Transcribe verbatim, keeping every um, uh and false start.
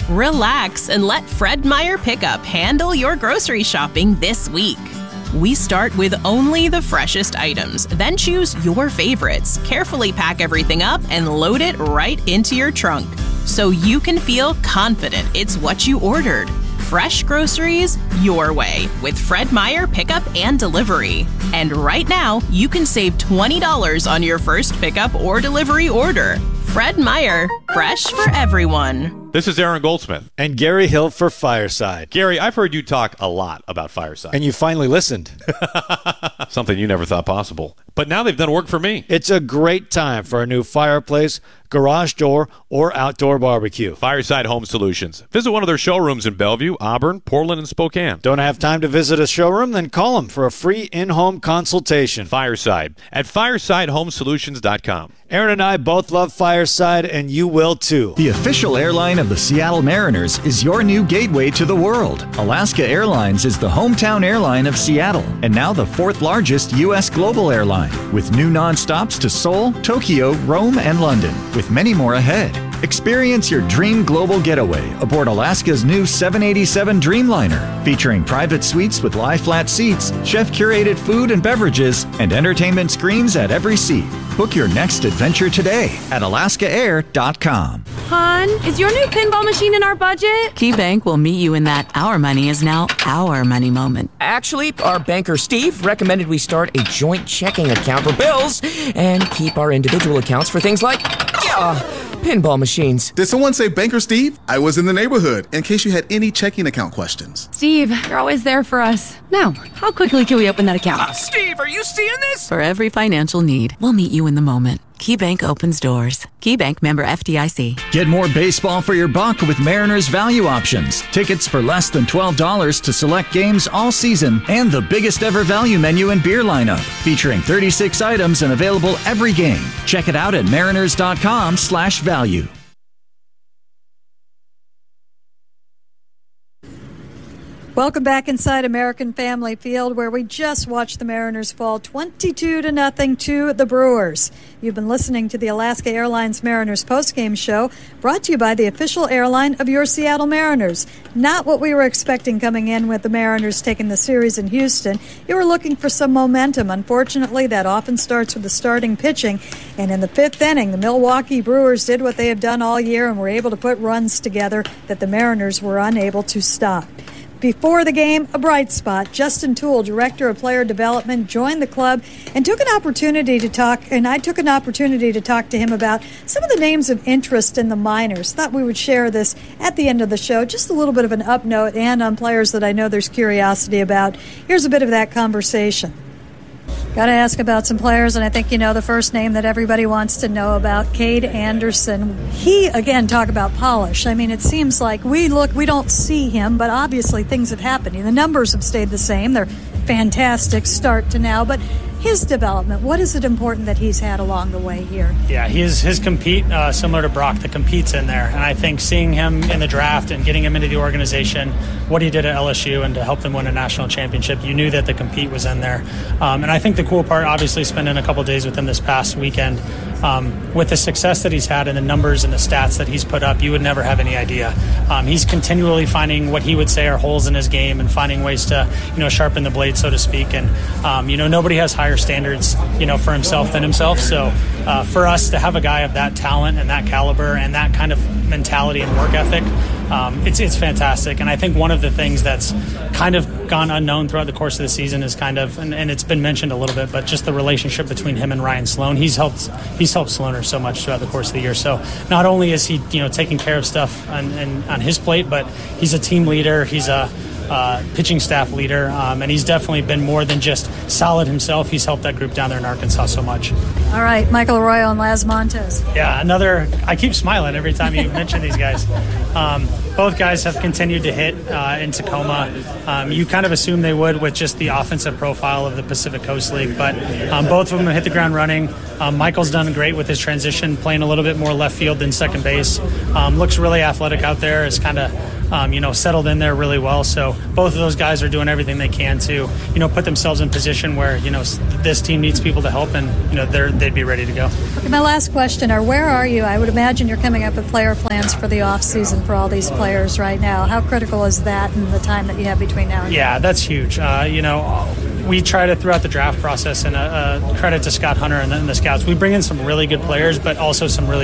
Relax and let Fred Meyer Pickup handle your grocery shopping this week. We start with only the freshest items, then choose your favorites, carefully pack everything up, and load it right into your trunk, so you can feel confident it's what you ordered. Fresh groceries your way with Fred Meyer Pickup and Delivery. And right now, you can save twenty dollars on your first pickup or delivery order. Fred Meyer, fresh for everyone. This is Aaron Goldsmith. And Gary Hill for Fireside. Gary, I've heard you talk a lot about Fireside. And you finally listened. Something you never thought possible. But now they've done work for me. It's a great time for a new fireplace, garage door, or outdoor barbecue. Fireside Home Solutions. Visit one of their showrooms in Bellevue, Auburn, Portland, and Spokane. Don't have time to visit a showroom? Then call them for a free in-home consultation. Fireside at fireside home solutions dot com. Aaron and I both love Fireside, and you will too. The official airline of the Seattle Mariners is your new gateway to the world. Alaska Airlines is the hometown airline of Seattle, and now the fourth largest U S global airline, with new nonstops to Seoul, Tokyo, Rome, and London, with many more ahead. Experience your dream global getaway aboard Alaska's new seven eighty-seven Dreamliner, featuring private suites with lie-flat seats, chef-curated food and beverages, and entertainment screens at every seat. Book your next adventure today at alaska air dot com. Hon, is your new pinball machine in our budget? KeyBank will meet you in that our money is now our money moment. Actually, our banker Steve recommended we start a joint checking account for bills and keep our individual accounts for things like, yeah, pinball machines. Did someone say Banker Steve? I was in the neighborhood, in case you had any checking account questions. Steve, you're always there for us. Now, how quickly can we open that account? Uh, Steve, are you seeing this? For every financial need, we'll meet you in the moment. KeyBank opens doors. KeyBank, member F D I C. Get more baseball for your buck with Mariners value options. Tickets for less than twelve dollars to select games all season, and the biggest ever value menu and beer lineup, featuring thirty-six items and available every game. Check it out at mariners dot com slash value. Welcome back inside American Family Field, where we just watched the Mariners fall twenty-two to nothing to the Brewers. You've been listening to the Alaska Airlines Mariners postgame show, brought to you by the official airline of your Seattle Mariners. Not what we were expecting coming in with the Mariners taking the series in Houston. You were looking for some momentum. Unfortunately, that often starts with the starting pitching. And in the fifth inning, the Milwaukee Brewers did what they have done all year and were able to put runs together that the Mariners were unable to stop. Before the game, a bright spot. Justin Toole, Director of Player Development, joined the club and took an opportunity to talk, and I took an opportunity to talk to him about some of the names of interest in the minors. Thought we would share this at the end of the show, just a little bit of an up note and on players that I know there's curiosity about. Here's a bit of that conversation. Got to ask about some players, and I think you know the first name that everybody wants to know about, Cade Anderson. He, again, talk about polish. I mean, it seems like we look, we don't see him, but obviously things have happened. The numbers have stayed the same. They're fantastic start to now, but his development, what is it important that he's had along the way here? Yeah, his his compete, uh, similar to Brock, the compete's in there. And I think seeing him in the draft and getting him into the organization, what he did at L S U and to help them win a national championship, you knew that the compete was in there. Um, and I think the cool part, obviously spending a couple days with him this past weekend, um, with the success that he's had and the numbers and the stats that he's put up, you would never have any idea. Um, he's continually finding what he would say are holes in his game and finding ways to, you know, sharpen the blade, so to speak. And, um, you know, nobody has higher standards, you know, for himself than himself. So uh, for us to have a guy of that talent and that caliber and that kind of mentality and work ethic, um, it's it's fantastic. And I think one of the things that's kind of gone unknown throughout the course of the season is kind of, and, and it's been mentioned a little bit, but just the relationship between him and Ryan Sloan. He's helped he's helped Sloaner so much throughout the course of the year. So not only is he, you know, taking care of stuff on, on, on his plate, but he's a team leader. He's a Uh, pitching staff leader, um, and he's definitely been more than just solid himself. He's helped that group down there in Arkansas so much. All right, Michael Arroyo and Laz Montes. Yeah, another, I keep smiling every time you mention these guys. Um, both guys have continued to hit uh, in Tacoma. Um, you kind of assume they would with just the offensive profile of the Pacific Coast League, but um, both of them hit the ground running. Um, Michael's done great with his transition, playing a little bit more left field than second base. Um, looks really athletic out there. Is kind of um, you know, settled in there really well. So both of those guys are doing everything they can to, you know, put themselves in position where, you know, this team needs people to help, and, you know, they're, they'd be ready to go. Okay, my last question, are where are you? I would imagine you're coming up with player plans for the off season for all these players right now. How critical is that in the time that you have between now and Yeah, then? that's huge. Uh, you know, we try to, throughout the draft process, and uh, uh, credit to Scott Hunter and the, and the scouts, we bring in some really good players, but also some really